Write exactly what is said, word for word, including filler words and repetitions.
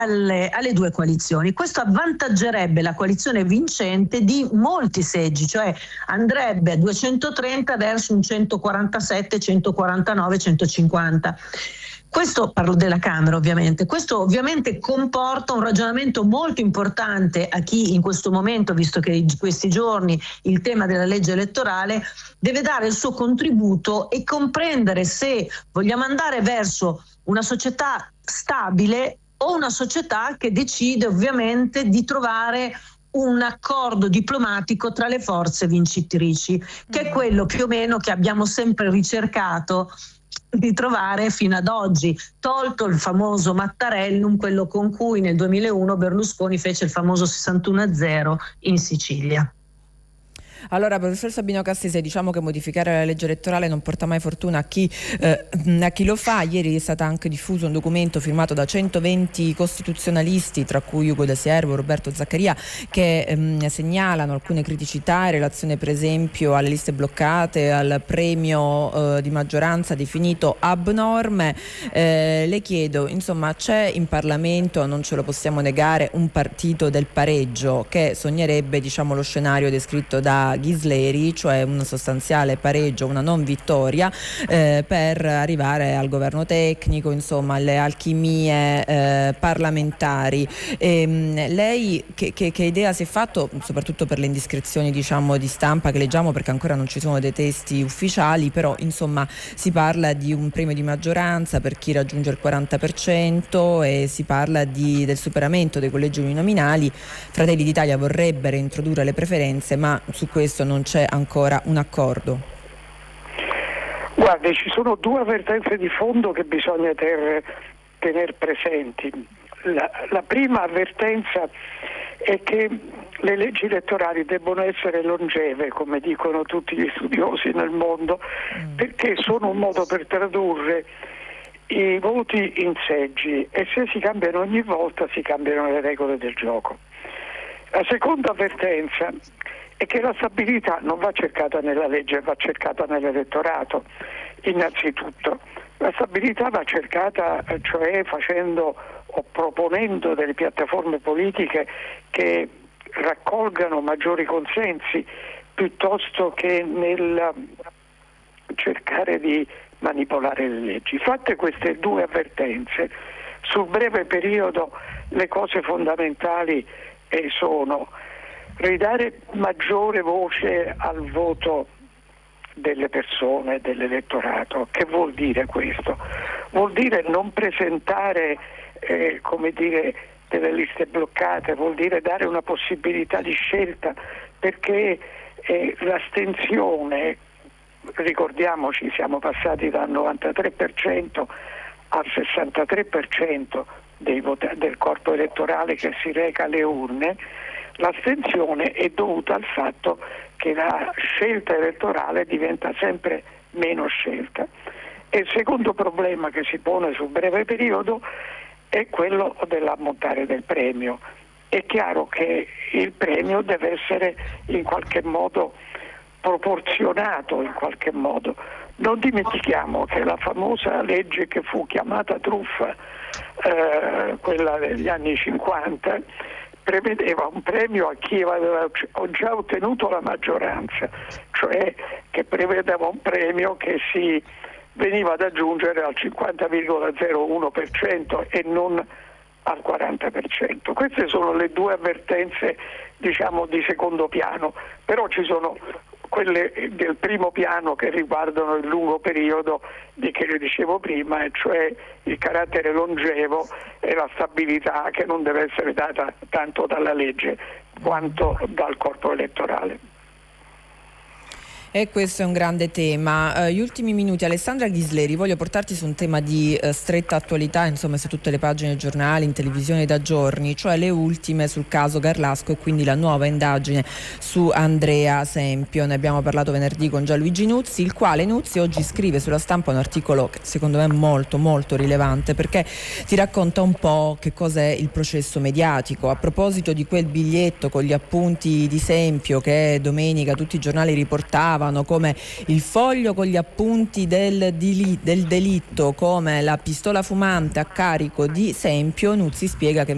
alle, alle due coalizioni. Questo avvantaggerebbe la coalizione vincente di molti seggi, cioè andrebbe a duecentotrenta verso un centoquarantasette, centoquarantanove, centocinquanta. Questo, parlo della Camera ovviamente, questo ovviamente comporta un ragionamento molto importante a chi in questo momento, visto che in questi giorni il tema della legge elettorale, deve dare il suo contributo e comprendere se vogliamo andare verso una società stabile o una società che decide ovviamente di trovare un accordo diplomatico tra le forze vincitrici, che è quello più o meno che abbiamo sempre ricercato di trovare fino ad oggi, tolto il famoso Mattarellum, quello con cui nel duemilauno Berlusconi fece il famoso sessantuno a zero in Sicilia. Allora, professor Sabino Cassese, diciamo che modificare la legge elettorale non porta mai fortuna a chi, eh, a chi lo fa. Ieri è stato anche diffuso un documento firmato da centoventi costituzionalisti, tra cui Ugo De Siervo, Roberto Zaccaria, che ehm, segnalano alcune criticità in relazione per esempio alle liste bloccate, al premio eh, di maggioranza definito abnorme. Eh, le chiedo, insomma, c'è in Parlamento, non ce lo possiamo negare, un partito del pareggio che sognerebbe, diciamo, lo scenario descritto da Ghisleri, cioè un sostanziale pareggio, una non vittoria, eh, per arrivare al governo tecnico, insomma alle alchimie eh, parlamentari. E, mh, lei che, che, che idea si è fatto, soprattutto per le indiscrezioni, diciamo, di stampa che leggiamo, perché ancora non ci sono dei testi ufficiali, però insomma si parla di un premio di maggioranza per chi raggiunge il quaranta per cento e si parla di, del superamento dei collegi uninominali. Fratelli d'Italia vorrebbe reintrodurre le preferenze, ma su questo non c'è ancora un accordo. Guardi, ci sono due avvertenze di fondo che bisogna ter, tenere presenti. La, la prima avvertenza è che le leggi elettorali debbono essere longeve, come dicono tutti gli studiosi nel mondo, mm. perché sono un modo per tradurre i voti in seggi, e se si cambiano ogni volta si cambiano le regole del gioco. La seconda avvertenza è che la stabilità non va cercata nella legge, va cercata nell'elettorato. Innanzitutto, la stabilità va cercata, cioè facendo o proponendo delle piattaforme politiche che raccolgano maggiori consensi, piuttosto che nel cercare di manipolare le leggi. Fatte queste due avvertenze, sul breve periodo le cose fondamentali eh, sono ridare maggiore voce al voto delle persone, dell'elettorato. Che vuol dire questo? Vuol dire non presentare eh, come dire, delle liste bloccate, vuol dire dare una possibilità di scelta, perché eh, l'astensione, ricordiamoci, siamo passati dal novantatré per cento al sessantatré per cento dei vota- del corpo elettorale che si reca alle urne. L'astensione è dovuta al fatto che la scelta elettorale diventa sempre meno scelta. E il secondo problema che si pone sul breve periodo è quello dell'ammontare del premio. È chiaro che il premio deve essere in qualche modo proporzionato, in qualche modo. Non dimentichiamo che la famosa legge che fu chiamata truffa, eh, quella degli anni cinquanta, prevedeva un premio a chi aveva già ottenuto la maggioranza, cioè che prevedeva un premio che si veniva ad aggiungere al cinquanta virgola zero uno per cento e non al quaranta per cento. Queste sono le due avvertenze, diciamo, di secondo piano, però ci sono quelle del primo piano che riguardano il lungo periodo di che le dicevo prima, e cioè il carattere longevo e la stabilità che non deve essere data tanto dalla legge quanto dal corpo elettorale. E questo è un grande tema. Uh, gli ultimi minuti, Alessandra Ghisleri, voglio portarti su un tema di uh, stretta attualità, insomma, su tutte le pagine giornali, in televisione da giorni, cioè le ultime sul caso Garlasco e quindi la nuova indagine su Andrea Sempio. Ne abbiamo parlato venerdì con Gianluigi Nuzzi, il quale Nuzzi oggi scrive sulla Stampa un articolo che secondo me è molto molto rilevante, perché ti racconta un po' che cos'è il processo mediatico. A proposito di quel biglietto con gli appunti di Sempio che domenica tutti i giornali riportavano come il foglio con gli appunti del, del delitto, come la pistola fumante a carico di Sempio, Nuzzi spiega che